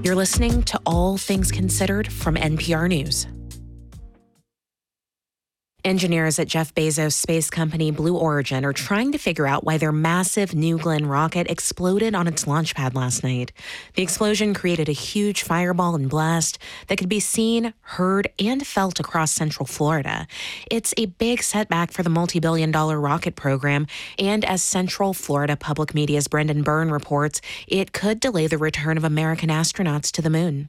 You're listening to All Things Considered from NPR News. Engineers at Jeff Bezos' space company Blue Origin are trying to figure out why their massive New Glenn rocket exploded on its launch pad last night. The explosion created a huge fireball and blast that could be seen, heard, and felt across central Florida. It's a big setback for the multi-billion-dollar rocket program, and as Central Florida Public Media's Brendan Byrne reports, it could delay the return of American astronauts to the moon.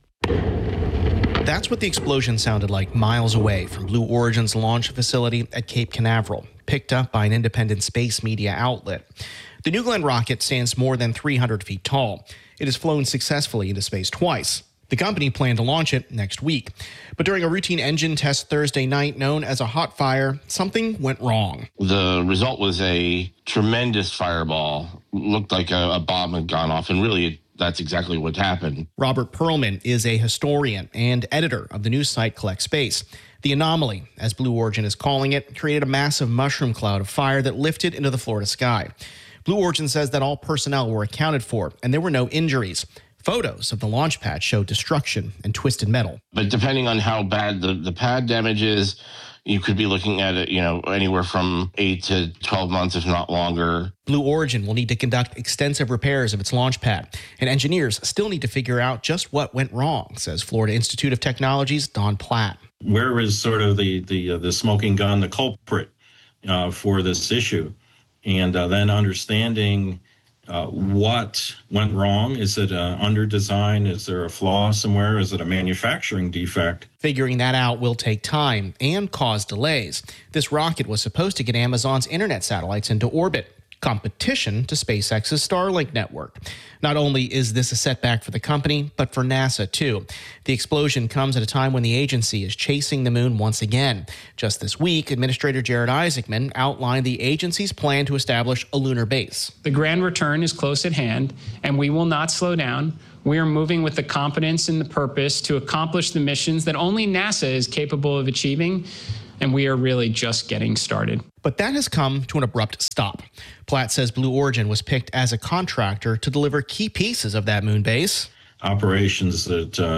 That's what the explosion sounded like miles away from Blue Origin's launch facility at Cape Canaveral, picked up by an independent space media outlet. The New Glenn rocket stands more than 300 feet tall. It has flown successfully into space twice. The company planned to launch it next week. But during a routine engine test Thursday night known as a hot fire, something went wrong. The result was a tremendous fireball. Looked like a bomb had gone off, and really that's exactly what happened. Robert Perlman is a historian and editor of the news site Collect Space. The anomaly, as Blue Origin is calling it, created a massive mushroom cloud of fire that lifted into the Florida sky. Blue Origin says that all personnel were accounted for and there were no injuries. Photos of the launch pad show destruction and twisted metal. But depending on how bad the pad damage is, you could be looking at it, anywhere from 8 to 12 months, if not longer. Blue Origin will need to conduct extensive repairs of its launch pad, and engineers still need to figure out just what went wrong, says Florida Institute of Technology's Don Platt. Where is sort of the smoking gun, the culprit for this issue? And then understanding what went wrong. Is it under design? Is there a flaw somewhere? Is it a manufacturing defect? Figuring that out will take time and cause delays. This rocket was supposed to get Amazon's internet satellites into orbit, competition to SpaceX's Starlink network. Not only is this a setback for the company, but for NASA too. The explosion comes at a time when the agency is chasing the moon once again. Just this week, Administrator Jared Isaacman outlined the agency's plan to establish a lunar base. The grand return is close at hand, and we will not slow down. We are moving with the competence and the purpose to accomplish the missions that only NASA is capable of achieving, and we are really just getting started. But that has come to an abrupt stop. Platt says Blue Origin was picked as a contractor to deliver key pieces of that moon base. Operations that